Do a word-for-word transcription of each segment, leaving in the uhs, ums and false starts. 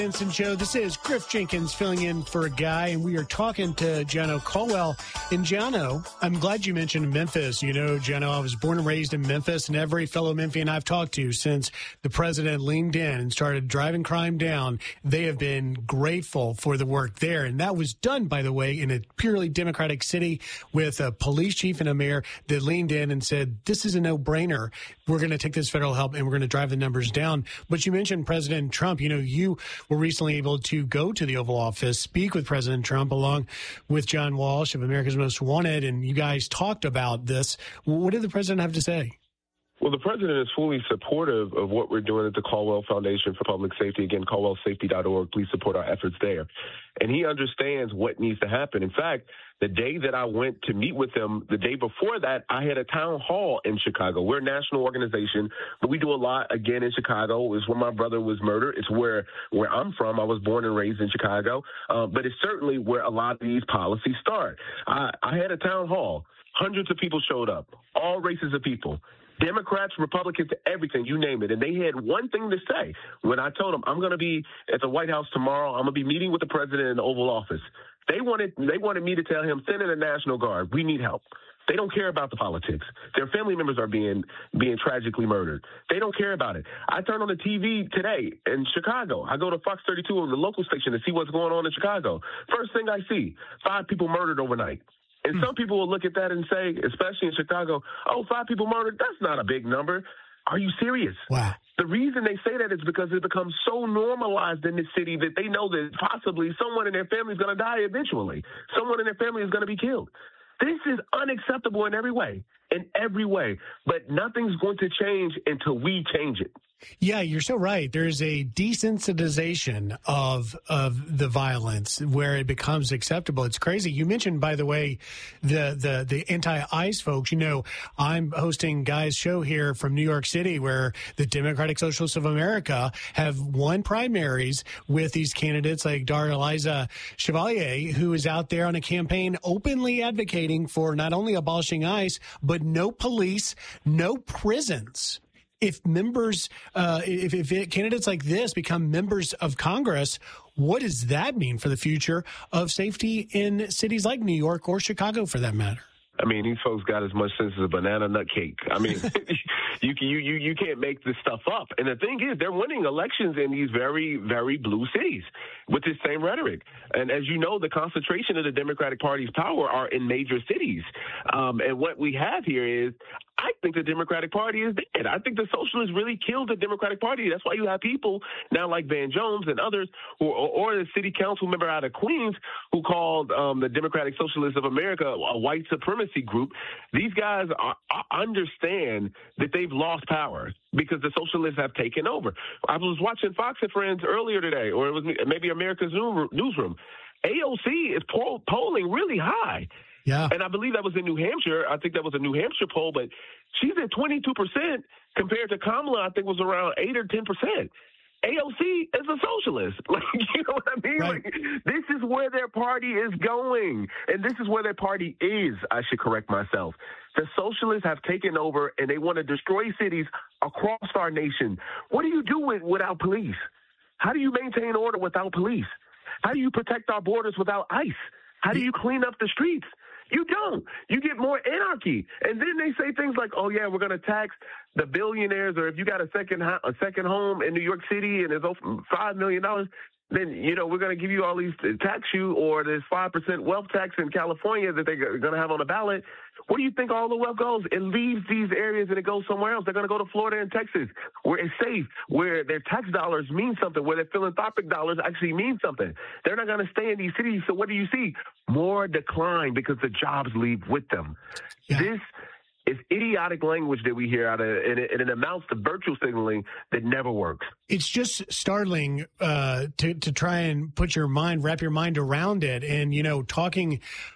Vincent Show. This is Griff Jenkins filling in for a guy, and we are talking to Jono Caldwell. And Jono, I'm glad you mentioned Memphis. You know, Jono, I was born and raised in Memphis, and every fellow Memphian I've talked to since the president leaned in and started driving crime down, they have been grateful for the work there. And that was done, by the way, in a purely Democratic city with a police chief and a mayor that leaned in and said, this is a no-brainer. We're going to take this federal help, and we're going to drive the numbers down. But you mentioned President Trump. You know, you were recently able to go to the Oval Office, speak with President Trump along with John Walsh of America's Most Wanted, and you guys talked about this. What did the president have to say? Well, the president is fully supportive of what we're doing at the Caldwell Foundation for Public Safety. Again, caldwell safety dot org. Please support our efforts there. And he understands what needs to happen. In fact, the day that I went to meet with him, the day before that, I had a town hall in Chicago. We're a national organization, but we do a lot, again, in Chicago. It's where my brother was murdered. It's where, where I'm from. I was born and raised in Chicago. Uh, but it's certainly where a lot of these policies start. I, I had a town hall. Hundreds of people showed up, all races of people. Democrats, Republicans, everything, you name it. And they had one thing to say. When I told them I'm going to be at the White House tomorrow, I'm going to be meeting with the president in the Oval Office. They wanted they wanted me to tell him, send in the National Guard. We need help. They don't care about the politics. Their family members are being being tragically murdered. They don't care about it. I turn on the T V today in Chicago. I go to Fox thirty-two on the local station to see what's going on in Chicago. First thing I see, five people murdered overnight. And some people will look at that and say, especially in Chicago, oh, five people murdered, that's not a big number. Are you serious? Wow. The reason they say that is because it becomes so normalized in this city that they know that possibly someone in their family is going to die eventually. Someone in their family is going to be killed. This is unacceptable in every way, in every way. But nothing's going to change until we change it. Yeah, you're so right. There's a desensitization of of the violence where it becomes acceptable. It's crazy. You mentioned, by the way, the the the anti-ICE folks. You know, I'm hosting Guy's show here from New York City where the Democratic Socialists of America have won primaries with these candidates like Darliza Chevalier, who is out there on a campaign openly advocating for not only abolishing ICE, but no police, no prisons. If members, uh, if, if it, candidates like this become members of Congress, what does that mean for the future of safety in cities like New York or Chicago, for that matter? I mean, these folks got as much sense as a banana nut cake. I mean, you, you you you can't make this stuff up. And the thing is, they're winning elections in these very, very blue cities with this same rhetoric. And as you know, the concentration of the Democratic Party's power are in major cities. Um, and what we have here is, I think the Democratic Party is dead. I think the socialists really killed the Democratic Party. That's why you have people now like Van Jones and others, who, or, or the city council member out of Queens who called um, the Democratic Socialists of America a white supremacy group. These guys are, are, understand that they've lost power because the socialists have taken over. I was watching Fox and Friends earlier today, or it was maybe America's Newsroom. A O C is poll, polling really high. Yeah. And I believe that was in New Hampshire. I think that was a New Hampshire poll, but she's at twenty-two percent compared to Kamala, I think was around eight or ten percent. A O C is a socialist. Like, you know what I mean? Right. Like, this is where their party is going. And this is where their party is, I should correct myself. The socialists have taken over, and they want to destroy cities across our nation. What do you do with, without police? How do you maintain order without police? How do you protect our borders without ICE? How do you clean up the streets? You don't. You get more anarchy. And then they say things like, oh, yeah, we're going to tax the billionaires, or if you got a second ho- a second home in New York City and there's five million dollars, then, you know, we're going to give you all these tax you, or there's five percent wealth tax in California that they're going to have on the ballot. Where do you think all the wealth goes? It leaves these areas and it goes somewhere else. They're going to go to Florida and Texas, where it's safe, where their tax dollars mean something, where their philanthropic dollars actually mean something. They're not going to stay in these cities. So what do you see? More decline because the jobs leave with them. Yeah. This is idiotic language that we hear out of, and it, and it amounts to virtue signaling that never works. It's just startling uh, to to try and put your mind, wrap your mind around it. And, you know, talking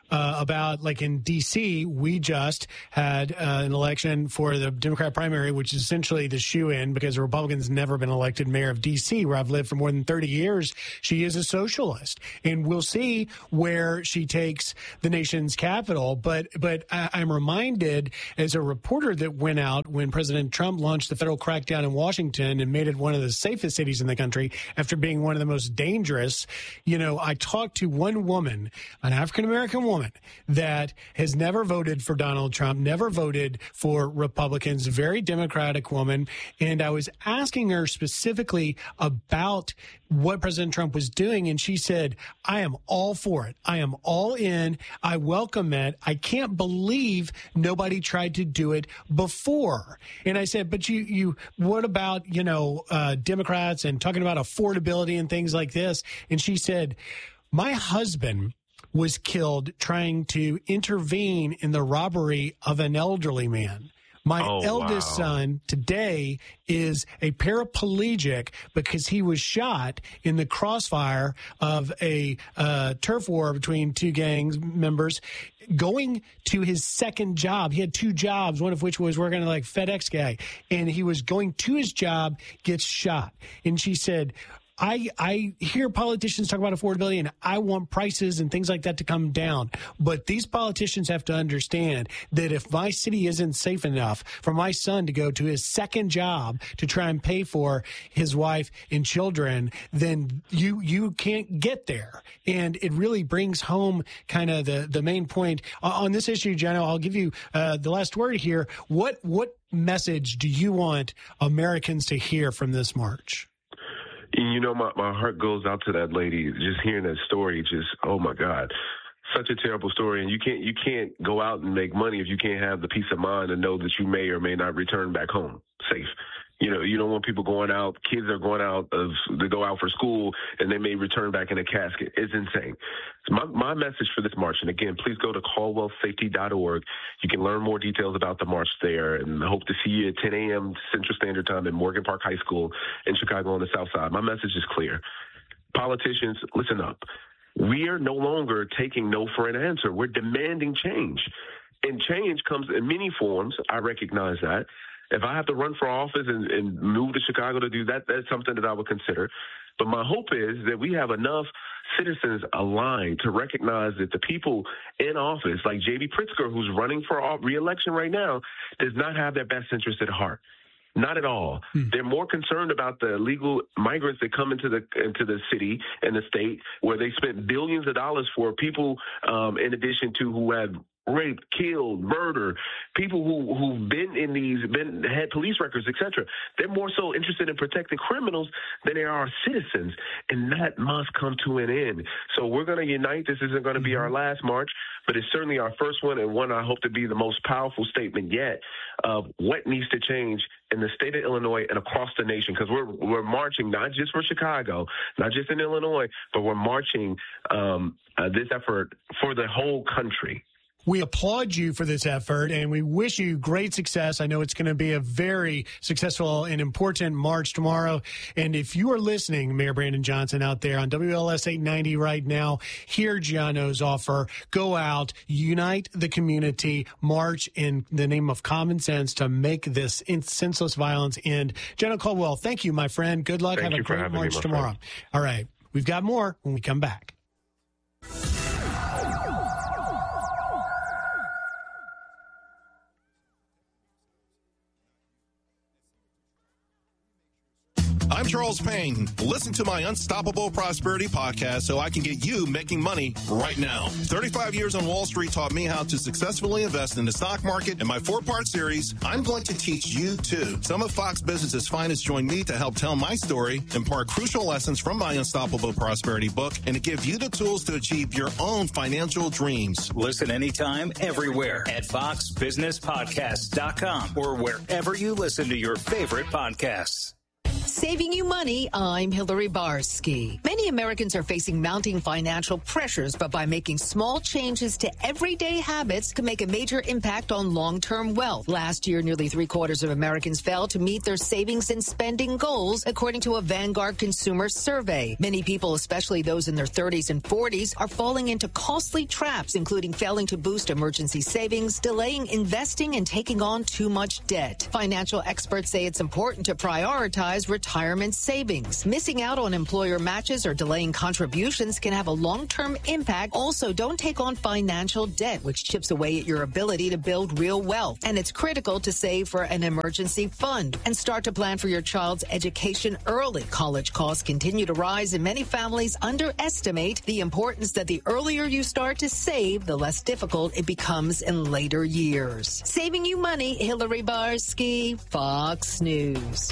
uh, about, like in D C, we just had uh, an election for the Democrat primary, which is essentially the shoe-in because the Republicans never been elected mayor of D C, where I've lived for more than thirty years. She is a socialist, and we'll see where she takes the nation's capital. But but I, I'm reminded as a reporter that went out when President Trump launched the federal crackdown in Washington and made it one of the safest cities in the country after being one of the most dangerous. You know, I talked to one woman, an African-American woman, that has never voted for Donald Trump, never voted for Republicans, very Democratic woman. And I was asking her specifically about what President Trump was doing. And she said, I am all for it. I am all in. I welcome it. I can't believe nobody tried to do it before. And I said, but you, you, what about, you know, uh, Democrats and talking about affordability and things like this? And she said, my husband was killed trying to intervene in the robbery of an elderly man. My oh, eldest wow. son today is a paraplegic because he was shot in the crossfire of a uh, turf war between two gangs members going to his second job. He had two jobs, one of which was working like FedEx guy, and he was going to his job, gets shot. And she said, I, I hear politicians talk about affordability, and I want prices and things like that to come down. But these politicians have to understand that if my city isn't safe enough for my son to go to his second job to try and pay for his wife and children, then you you can't get there. And it really brings home kind of the, the main point. On this issue, Jenna, I'll give you uh, the last word here. What what message do you want Americans to hear from this march? You know, my, my heart goes out to that lady. Just hearing that story, just, oh, my God. Such a terrible story. And you can't you can't go out and make money if you can't have the peace of mind to know that you may or may not return back home safe. You know, you don't want people going out. Kids are going out of they go out for school and they may return back in a casket. It's insane. So my, my message for this march, and again, please go to caldwell safety dot org. You can learn more details about the march there, and I hope to see you at ten a.m. Central Standard Time at Morgan Park High School in Chicago on the South Side. My message is clear. Politicians, listen up. We are no longer taking no for an answer. We're demanding change. And change comes in many forms. I recognize that. If I have to run for office and, and move to Chicago to do that, that's something that I would consider. But my hope is that we have enough citizens aligned to recognize that the people in office, like J B Pritzker, who's running for re-election right now, does not have their best interest at heart. Not at all. Hmm. They're more concerned about the illegal migrants that come into the into the city and the state, where they spent billions of dollars for people, um, in addition to who have raped, killed, murder, people who, who've been in these, been had police records, et cetera. They're more so interested in protecting criminals than they are citizens, and that must come to an end. So we're going to unite. This isn't going to be our last march, but it's certainly our first one, and one I hope to be the most powerful statement yet of what needs to change in the state of Illinois and across the nation, because we're we're marching not just for Chicago, not just in Illinois, but we're marching um, uh, this effort for the whole country. We applaud you for this effort, and we wish you great success. I know it's going to be a very successful and important march tomorrow. And if you are listening, Mayor Brandon Johnson out there on W L S eight ninety right now, hear Gianno's offer. Go out, unite the community, march in the name of common sense to make this senseless violence end. Gianno Caldwell, thank you, my friend. Good luck. Thank Have a great march me, tomorrow. Friend. All right. We've got more when we come back. I'm Charles Payne. Listen to my Unstoppable Prosperity podcast so I can get you making money right now. thirty-five years on Wall Street taught me how to successfully invest in the stock market. In my four-part series, I'm going to teach you too. Some of Fox Business's finest join me to help tell my story, impart crucial lessons from my Unstoppable Prosperity book, and to give you the tools to achieve your own financial dreams. Listen anytime, everywhere at fox business podcast dot com or wherever you listen to your favorite podcasts. Saving you money, I'm Hillary Barsky. Many Americans are facing mounting financial pressures, but by making small changes to everyday habits can make a major impact on long-term wealth. Last year, nearly three quarters of Americans failed to meet their savings and spending goals, according to a Vanguard consumer survey. Many people, especially those in their thirties and forties, are falling into costly traps, including failing to boost emergency savings, delaying investing, and taking on too much debt. Financial experts say it's important to prioritize retirement savings. Missing out on employer matches or delaying contributions can have a long-term impact. Also, don't take on financial debt, which chips away at your ability to build real wealth. And it's critical to save for an emergency fund and start to plan for your child's education early. College costs continue to rise, and many families underestimate the importance that the earlier you start to save, the less difficult it becomes in later years. Saving you money, Hillary Barsky, Fox News.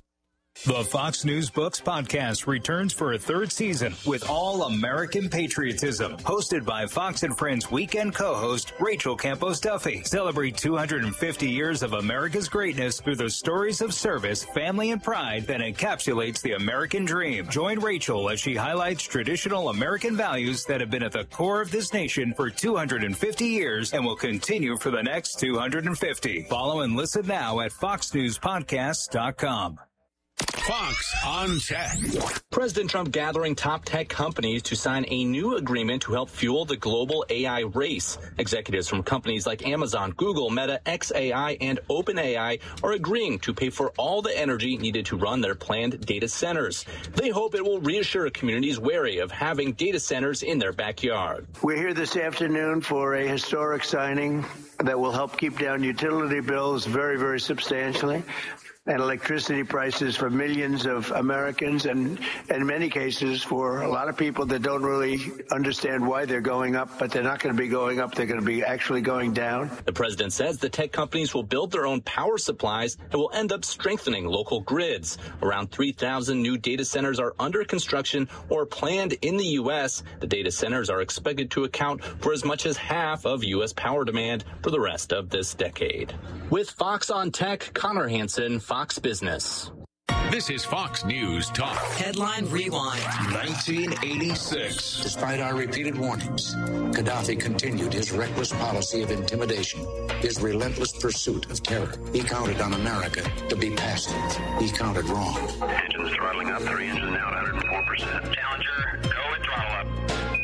The Fox News Books podcast returns for a third season with all American patriotism. Hosted by Fox and Friends weekend co-host Rachel Campos Duffy. Celebrate two hundred fifty years of America's greatness through the stories of service, family, and pride that encapsulates the American dream. Join Rachel as she highlights traditional American values that have been at the core of this nation for two hundred fifty years and will continue for the next two hundred fifty. Follow and listen now at fox news podcasts dot com. Fox on Tech. President Trump gathering top tech companies to sign a new agreement to help fuel the global A I race. Executives from companies like Amazon, Google, Meta, X A I, and OpenAI are agreeing to pay for all the energy needed to run their planned data centers. They hope it will reassure communities wary of having data centers in their backyard. We're here this afternoon for a historic signing that will help keep down utility bills very, very substantially, and electricity prices for millions of Americans, and in many cases for a lot of people that don't really understand why they're going up, but they're not going to be going up. They're going to be actually going down. The president says the tech companies will build their own power supplies and will end up strengthening local grids. Around three thousand new data centers are under construction or planned in the U S. The data centers are expected to account for as much as half of U S power demand for the rest of this decade. With Fox on Tech, Connor Hansen, Fox Business. This is Fox News Talk. Headline Rewind. nineteen eighty-six. Despite our repeated warnings, Gaddafi continued his reckless policy of intimidation, his relentless pursuit of terror. He counted on America to be passive. He counted wrong. Engines throttling up, three engines now at one hundred four percent. Challenger, go and throttle up.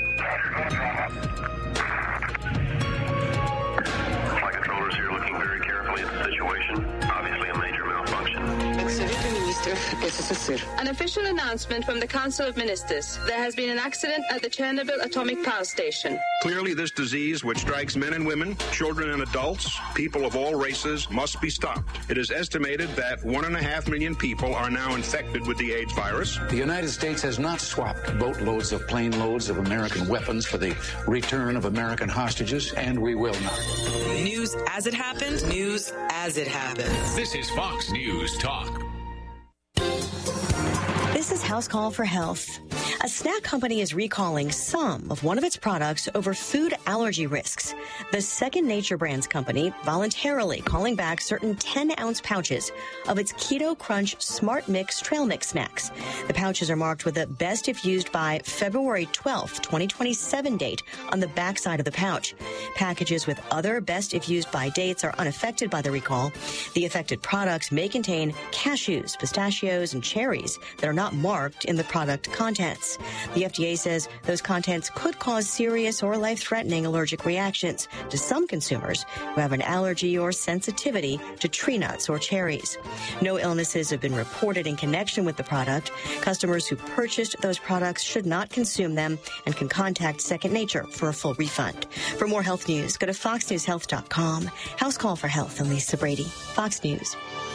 Flight controllers here looking very carefully at the situation. Obviously a major malfunction. An official announcement from the Council of Ministers. There has been an accident at the Chernobyl atomic power station. Clearly, this disease, which strikes men and women, children and adults, people of all races, must be stopped. It is estimated that one and a half million people are now infected with the AIDS virus. The United States has not swapped boatloads of plane loads of American weapons for the return of American hostages, and we will not. News as it happens, news as it happens. This is Fox News Talk. This is House Call for Health. A snack company is recalling some of one of its products over food allergy risks. The Second Nature Brands company voluntarily calling back certain ten-ounce pouches of its Keto Crunch Smart Mix Trail Mix snacks. The pouches are marked with a best if used by February twelfth, twenty twenty-seven date on the backside of the pouch. Packages with other best if used by dates are unaffected by the recall. The affected products may contain cashews, pistachios, and cherries that are not marked in the product contents. The F D A says those contents could cause serious or life-threatening allergic reactions to some consumers who have an allergy or sensitivity to tree nuts or cherries. No illnesses have been reported in connection with the product. Customers who purchased those products should not consume them and can contact Second Nature for a full refund. For more health news, go to fox news health dot com. House Call for Health and Lisa Brady. Fox News.